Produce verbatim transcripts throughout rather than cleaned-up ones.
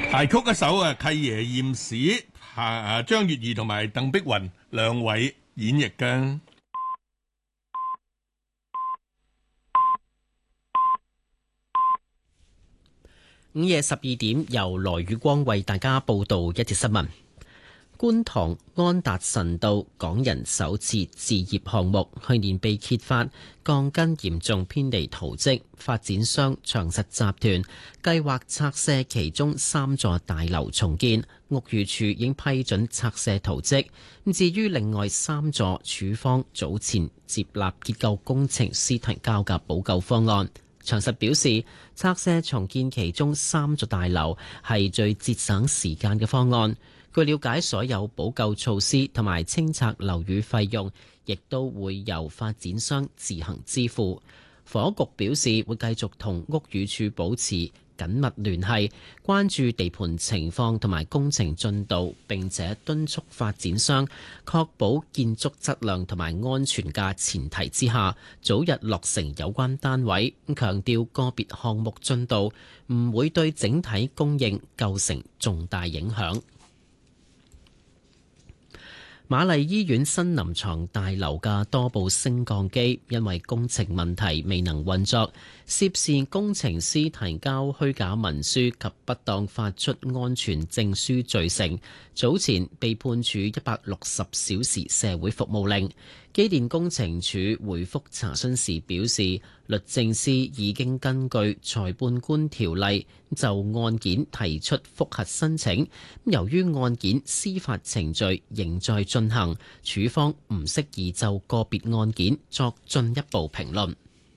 排曲一首啊，契爺驗史，啊張月兒同埋鄧碧雲兩位演繹嘅。 午夜十二點，由羅宇光為大家報道一節新聞。觀塘安達臣道港人首次置業項目去年被揭發鋼筋嚴重偏離圖則，發展商長實集團計劃拆卸其中三座大樓重建，屋宇署已經批准拆卸圖則。至於另外三座，署方早前接納結構工程師提交嘅補救方案。長實表示，拆卸重建其中三座大樓係最節省時間嘅方案。據了解，所有補救措施同埋清拆樓宇費用，亦都會由發展商自行支付。房屋局表示，會繼續同屋宇署保持緊密聯繫，關注地盤情況同埋工程進度，並且敦促發展商確保建築質量同埋安全嘅前提之下，早日落成有關單位。強調個別項目進度唔會對整體供應構成重大影響。瑪麗醫院新臨床大樓嘅多部升降機因為工程問題未能運作，涉事工程師提交虛假文書及不當發出安全證書罪成，早前被判處一百六十小時社會服務令。機電工程署回覆查詢時表示，律政司已經根據裁判官條例就案件提出覆核申請。由於案件司法程序仍在進行，署方唔適宜就個別案件作進一步評論。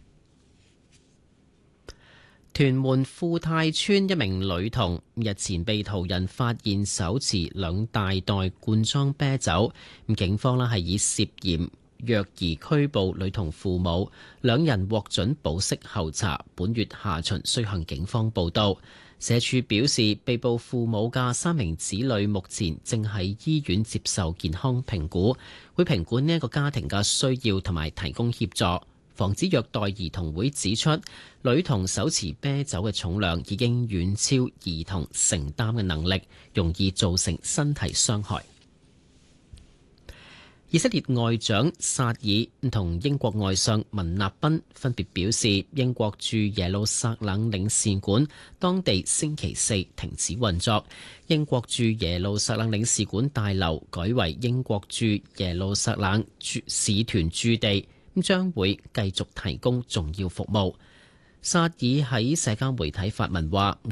屯門富泰村一名女童日前被途人發現手持兩大袋罐裝啤酒，警方咧係以涉嫌虐兒拘捕女童父母，兩人獲准保釋候查，本月下旬需向警方報到。社署表示，被捕父母嘅三名子女目前正喺醫院接受健康評估，會評估呢一個家庭嘅需要同埋提供協助。防止虐待兒童會指出，女童手持啤酒嘅重量已經遠超兒童承擔嘅能力，容易造成身體傷害。以色列外長薩爾同英國外相文納賓分別表示，英國駐耶路撒冷領事館當地星期四停止運作，英國駐耶路撒冷領事館大樓改為英國駐耶路撒冷使團駐地，咁將會繼續提供重要服務。薩爾喺社交媒體發文話，